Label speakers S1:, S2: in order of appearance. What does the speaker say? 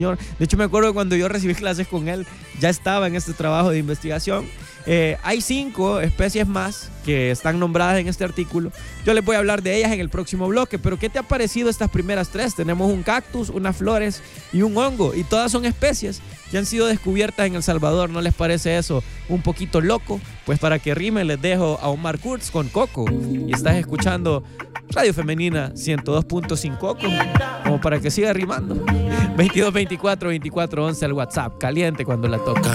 S1: señor. De hecho, me acuerdo que cuando yo recibí clases con él, ya estaba en este trabajo de investigación. Hay 5 especies más que están nombradas en este artículo. Yo les voy a hablar de ellas en el próximo bloque. Pero ¿qué te ha parecido estas primeras 3? Tenemos un cactus, unas flores y un hongo. Y todas son especies que han sido descubiertas en El Salvador. ¿No les parece eso un poquito loco? Pues para que rime les dejo a Omar Kurz con Coco. Y estás escuchando Radio Femenina 102.5 Coco, como para que siga rimando. 22 24 24 11 al WhatsApp. Caliente cuando la toca.